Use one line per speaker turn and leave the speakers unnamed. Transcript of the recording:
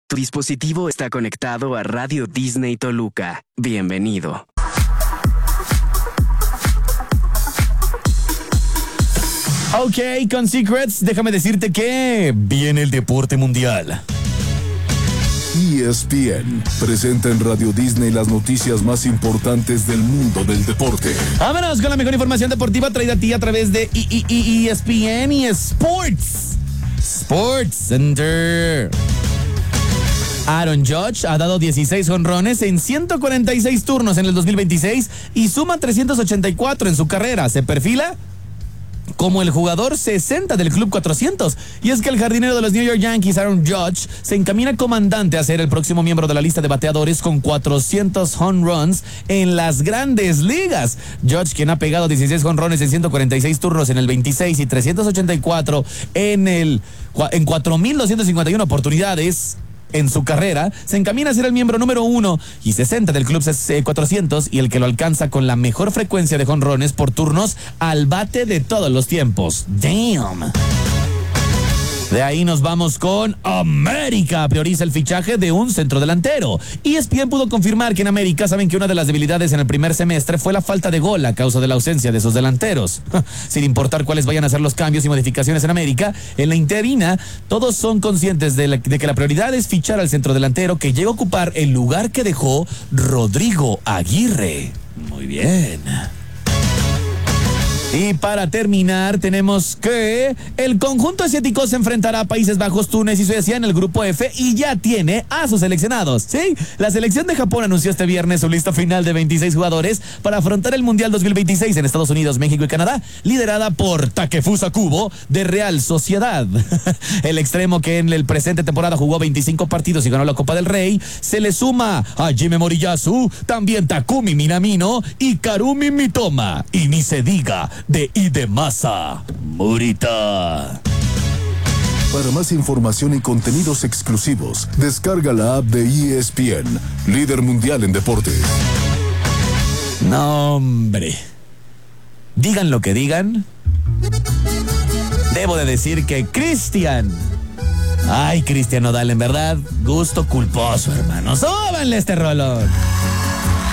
Tu dispositivo está conectado a Radio Disney Toluca. Bienvenido.
Ok, con Secrets, déjame decirte que viene el deporte mundial.
ESPN presenta en Radio Disney las noticias más importantes del mundo del deporte.
Vámonos con la mejor información deportiva traída a ti a través de ESPN y Sports Center. Aaron Judge ha dado 16 jonrones en 146 turnos en el 2026 y suma 384 en su carrera. Se perfila como el jugador 60 del Club 400. Y es que el jardinero de los New York Yankees, Aaron Judge, se encamina comandante a ser el próximo miembro de la lista de bateadores con 400 home runs en las grandes ligas. Judge, quien ha pegado 16 jonrones en 146 turnos en el 26 y 384 en 4,251 oportunidades en su carrera, se encamina a ser el miembro número 1 y 60 del Club 400 y el que lo alcanza con la mejor frecuencia de jonrones por turnos al bate de todos los tiempos. ¡Damn! De ahí nos vamos con América. Prioriza el fichaje de un centrodelantero. ESPN pudo confirmar que en América saben que una de las debilidades en el primer semestre fue la falta de gol a causa de la ausencia de sus delanteros. Sin importar cuáles vayan a ser los cambios y modificaciones en América, en la interina todos son conscientes de que la prioridad es fichar al centrodelantero que llega a ocupar el lugar que dejó Rodrigo Aguirre. Muy bien. Y para terminar, tenemos que el conjunto asiático se enfrentará a Países Bajos, Túnez y Suecia en el grupo F y ya tiene a sus seleccionados. Sí, la selección de Japón anunció este viernes su lista final de 26 jugadores para afrontar el Mundial 2026 en Estados Unidos, México y Canadá, liderada por Takefusa Kubo de Real Sociedad. El extremo que en el presente temporada jugó 25 partidos y ganó la Copa del Rey, se le suma a Jime Moriyasu, también Takumi Minamino y Karumi Mitoma. Y ni se diga de Hidemasa Morita.
Para más información y contenidos exclusivos, descarga la app de ESPN, líder mundial en deportes.
No, hombre. Digan lo que digan, debo de decir que Cristian Nodal, en verdad, gusto culposo, hermano. Súbanle este rolón.